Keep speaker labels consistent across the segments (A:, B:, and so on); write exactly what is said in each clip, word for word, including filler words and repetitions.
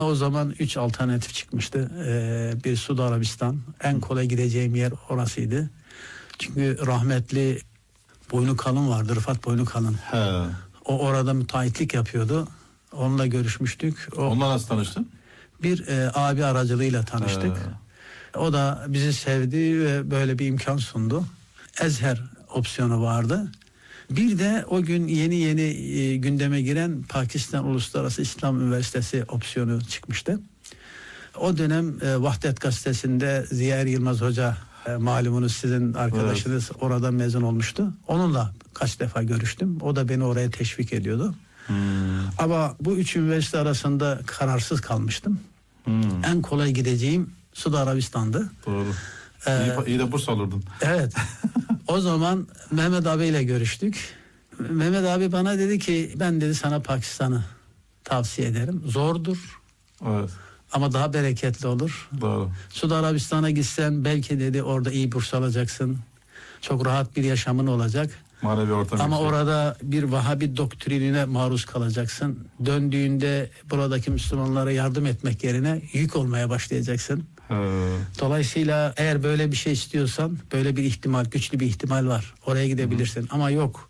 A: O zaman üç alternatif çıkmıştı. Ee, bir Suudi Arabistan. En kolay gideceğim yer orasıydı. Çünkü rahmetli Boynu Kalın vardı. Rıfat Boynu Kalın.
B: He.
A: O orada müteahhitlik yapıyordu. Onunla görüşmüştük. O,
B: Onunla nasıl tanıştın?
A: Bir e, abi aracılığıyla tanıştık. He. O da bizi sevdi ve böyle bir imkan sundu. Ezher opsiyonu vardı. Bir de o gün yeni yeni e, gündeme giren Pakistan Uluslararası İslam Üniversitesi opsiyonu çıkmıştı. O dönem e, Vahdet Gazetesi'nde Ziya Er Yılmaz Hoca, e, malumunuz sizin arkadaşınız, evet, orada mezun olmuştu. Onunla kaç defa görüştüm. O da beni oraya teşvik ediyordu. Hmm. Ama bu üç üniversite arasında kararsız kalmıştım. Hmm. En kolay gideceğim Suudi Arabistan'dı.
B: Doğru. Ee, iyi, iyi de burs alırdın.
A: Evet. O zaman Mehmet abiyle görüştük. Mehmet abi bana dedi ki ben dedi sana Pakistan'ı tavsiye ederim. Zordur.
B: Evet.
A: Ama daha bereketli olur.
B: Doğru.
A: Suudi Arabistan'a gitsen belki dedi orada iyi burs alacaksın. Çok rahat bir yaşamın olacak.
B: Manevi ortam.
A: Ama
B: yüksek.
A: orada bir Vahabi doktrinine maruz kalacaksın. Döndüğünde buradaki Müslümanlara yardım etmek yerine yük olmaya başlayacaksın. He. Dolayısıyla eğer böyle bir şey istiyorsan, böyle bir ihtimal, güçlü bir ihtimal var. Oraya gidebilirsin. Hı. Ama yok,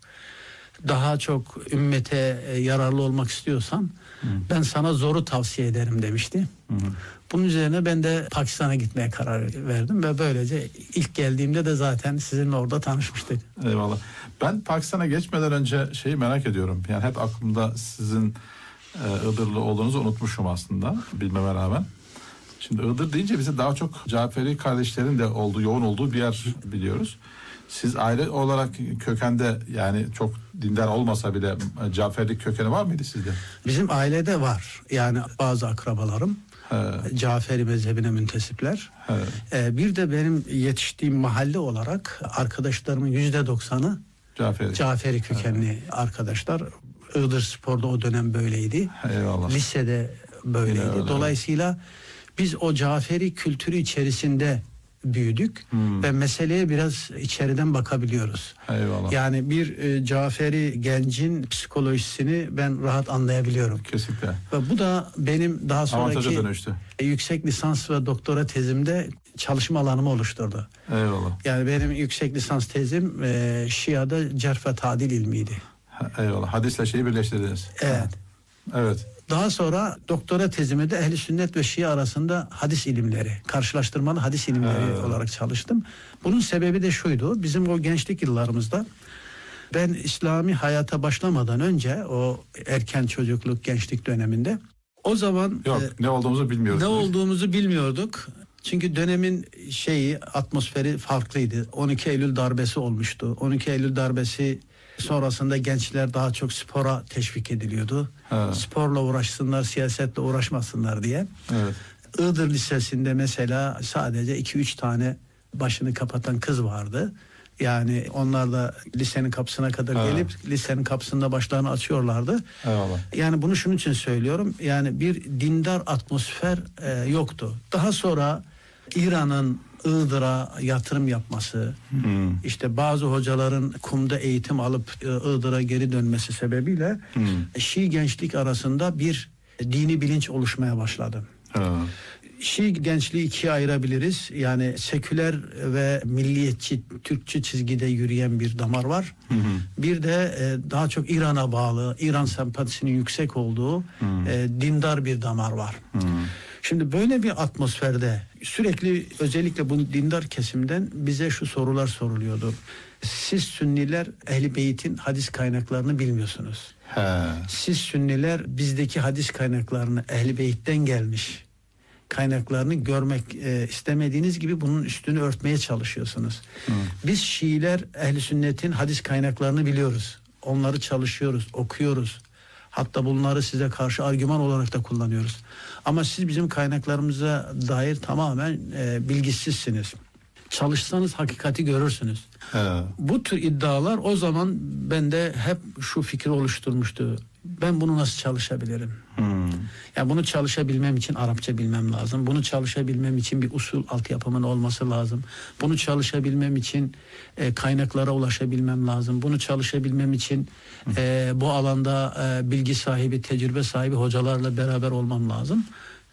A: daha çok ümmete yararlı olmak istiyorsan Hı. ben sana zoru tavsiye ederim demişti. Hı. Bunun üzerine ben de Pakistan'a gitmeye karar verdim ve böylece ilk geldiğimde de zaten sizinle orada tanışmıştık.
B: Eyvallah. Ben Pakistan'a geçmeden önce şeyi merak ediyorum. Yani hep aklımda sizin e, Iğdırlı olduğunuzu unutmuşum aslında, bilmeme rağmen. Şimdi Iğdır deyince bize daha çok Caferi kardeşlerin de olduğu, yoğun olduğu bir yer biliyoruz. Siz aile olarak kökende, yani çok dindar olmasa bile Caferlik kökeni var mıydı sizde?
A: Bizim ailede var. Yani bazı akrabalarım He. Caferi mezhebine müntesipler. Ee, bir de benim yetiştiğim mahalle olarak arkadaşlarımın yüzde doksanı
B: Caferi.
A: Caferi kökenli He. arkadaşlar. Iğdır Spor'da o dönem böyleydi.
B: Eyvallah.
A: Lisede böyleydi. Eyvallah. Dolayısıyla biz o Caferi kültürü içerisinde büyüdük hmm. ve meseleye biraz içeriden bakabiliyoruz. Eyvallah. Yani bir e, Caferi gencin psikolojisini ben rahat anlayabiliyorum.
B: Kesinlikle.
A: Ve bu da benim daha sonraki
B: e,
A: yüksek lisans ve doktora tezimde çalışma alanımı oluşturdu.
B: Eyvallah.
A: Yani benim yüksek lisans tezim e, Şia'da cerh ve tadil ilmiydi.
B: Ha, eyvallah. Hadisle şeyi birleştirdiniz.
A: Evet.
B: Ha. Evet.
A: Daha sonra doktora tezimi de Ehl-i Sünnet ve Şia arasında hadis ilimleri, karşılaştırmalı hadis ilimleri evet. olarak çalıştım. Bunun sebebi de şuydu: bizim o gençlik yıllarımızda, ben İslami hayata başlamadan önce, o erken çocukluk, gençlik döneminde, o zaman
B: yok e, ne olduğumuzu bilmiyorduk.
A: Ne olduğumuzu bilmiyorduk. Çünkü dönemin şeyi, atmosferi farklıydı. on iki Eylül darbesi olmuştu. on iki Eylül darbesi sonrasında gençler daha çok spora teşvik ediliyordu. Ha. Sporla uğraşsınlar, siyasetle uğraşmasınlar diye. Evet. Iğdır Lisesi'nde mesela sadece iki üç tane başını kapatan kız vardı. Yani onlar da lisenin kapısına kadar ha. gelip lisenin kapısında başlarını açıyorlardı. Eyvallah. Yani bunu şunun için söylüyorum. Yani bir dindar atmosfer e, yoktu. Daha sonra İran'ın Iğdır'a yatırım yapması, hmm. işte bazı hocaların kumda eğitim alıp Iğdır'a geri dönmesi sebebiyle hmm. Şii gençlik arasında bir dini bilinç oluşmaya başladı. Ha. Şii gençliği ikiye ayırabiliriz. Yani seküler ve milliyetçi, Türkçü çizgide yürüyen bir damar var. Hı hı. Bir de e, daha çok İran'a bağlı, İran sempatisinin yüksek olduğu hı. e, dindar bir damar var. Hı. Şimdi böyle bir atmosferde sürekli, özellikle bu dindar kesimden bize şu sorular soruluyordu. Siz Sünniler Ehl-i Beyt'in hadis kaynaklarını bilmiyorsunuz. He. Siz Sünniler bizdeki hadis kaynaklarını, Ehl-i Beyt'ten gelmiş kaynaklarını görmek e, istemediğiniz gibi bunun üstünü örtmeye çalışıyorsunuz. Hı. Biz Şiiler Ehl-i Sünnet'in hadis kaynaklarını biliyoruz. Onları çalışıyoruz, okuyoruz. Hatta bunları size karşı argüman olarak da kullanıyoruz. Ama siz bizim kaynaklarımıza dair tamamen e, bilgisizsiniz. Çalışsanız hakikati görürsünüz. He. Bu tür iddialar o zaman bende hep şu fikri oluşturmuştu. Ben bunu nasıl çalışabilirim? Hmm. Yani bunu çalışabilmem için Arapça bilmem lazım. Bunu çalışabilmem için bir usul altyapımın olması lazım. Bunu çalışabilmem için e, kaynaklara ulaşabilmem lazım. Bunu çalışabilmem için e, bu alanda e, bilgi sahibi, tecrübe sahibi hocalarla beraber olmam lazım.